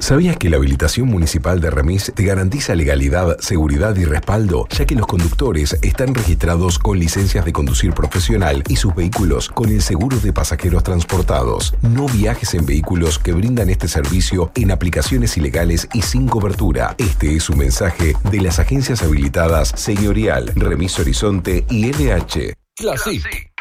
¿Sabías que la habilitación municipal de Remis te garantiza legalidad, seguridad y respaldo, ya que los conductores están registrados con licencias de conducir profesional y sus vehículos con el seguro de pasajeros transportados? No viajes en vehículos que brindan este servicio en aplicaciones ilegales y sin cobertura. Este es un mensaje de las agencias habilitadas Señorial, Remis Horizonte y LH. Classic.